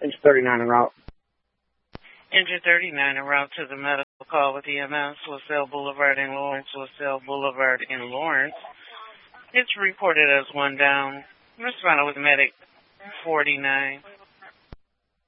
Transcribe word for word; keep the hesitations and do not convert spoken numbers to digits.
Engine thirty-nine en route. Engine thirty-nine en route to the medical call with E M S, Lucille Boulevard in Lawrence, Lucille Boulevard in Lawrence. It's reported as one down. Responded with medic forty-nine.